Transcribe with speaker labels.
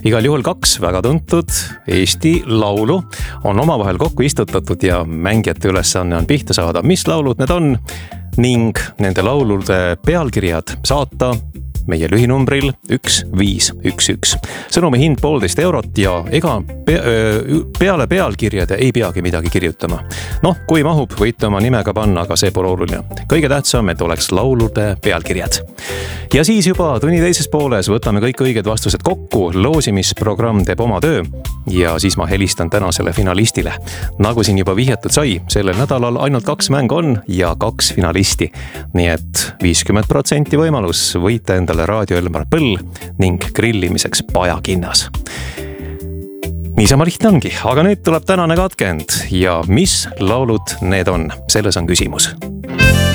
Speaker 1: Igal juhul 2 väga tuntud Eesti laulu on omavahel kokku istutatud ja mängijate ülesanne on pihta saada, mis laulud need on ning nende laulude pealkirjad saata meie lühinumbril 1511. Sõnumi hind 1,5 eurot ja ega peale pealkirjade ei peagi midagi kirjutama. Kui mahub, võite oma nimega panna, aga see pole oluline. Kõige tähtsam, et oleks laulude pealkirjad. Ja siis juba tunni teises pooles võtame kõik õiged vastused kokku, loosimisprogramm teeb oma töö ja siis ma helistan tänasele finalistile. Nagu siin juba vihjatud sai, sellel nädalal ainult 2 mängu on ja 2 finalisti. Nii et 50% võimalus võita endale Raadio Elmar Põll ning grillimiseks pajakinnas. Niisama lihtne ongi, aga nüüd tuleb tänane katkend ja mis laulud need on? Selles on küsimus.